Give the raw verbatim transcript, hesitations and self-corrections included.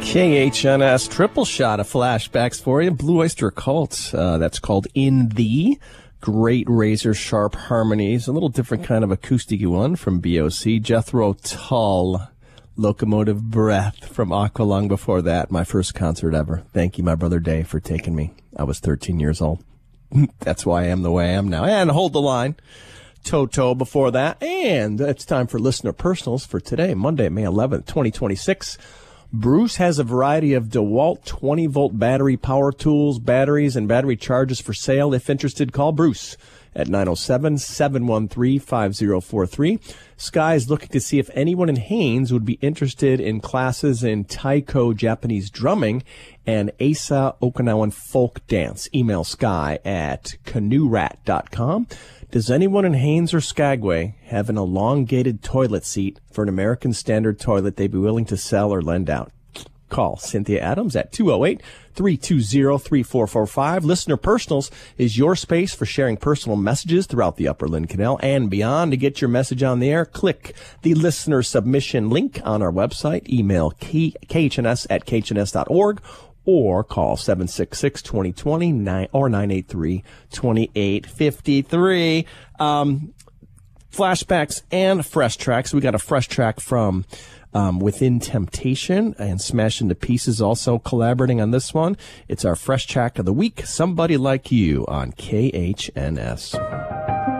K H N S, triple shot of flashbacks for you. Blue Oyster Cult, uh, that's called In Thee. Great razor sharp harmonies. A little different kind of acoustic one from B O C. Jethro Tull, Locomotive Breath from Aqualung before that. My first concert ever. Thank you, my brother Dave, for taking me. I was thirteen years old. That's why I am the way I am now. And Hold the Line. Toto before that. And it's time for listener personals for today, Monday, May eleventh, twenty twenty-six. Bruce has a variety of DeWalt twenty-volt battery power tools, batteries, and battery charges for sale. If interested, call Bruce at nine oh seven, seven one three, five oh four three. Sky is looking to see if anyone in Haines would be interested in classes in Taiko Japanese drumming and Asa Okinawan folk dance. Email Sky at canoe rat dot com. Does anyone in Haines or Skagway have an elongated toilet seat for an American Standard toilet they'd be willing to sell or lend out? Call Cynthia Adams at two oh eight, three two oh, three four four five. Listener Personals is your space for sharing personal messages throughout the Upper Lynn Canal and beyond. To get your message on the air, click the listener submission link on our website. Email K H N S at K H N S dot org. Or call seven six six, two oh two oh or nine eight three, two eight five three. Um, flashbacks and fresh tracks. We got a fresh track from um, Within Temptation and Smash Into Pieces also collaborating on this one. It's our fresh track of the week, Somebody Like You on K H N S.